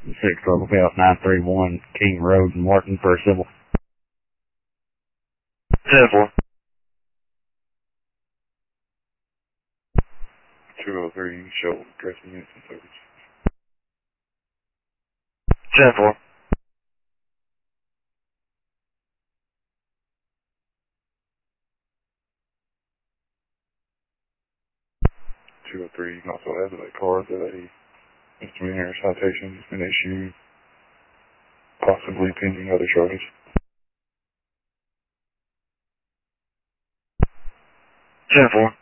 6 localhouse 931 King Road in Martin for a civil. 10-4. 203, show dressing units and service. 10-4. 203, you can also add that car that a misdemeanor citation has been issued, possibly pending other charges. 10-4.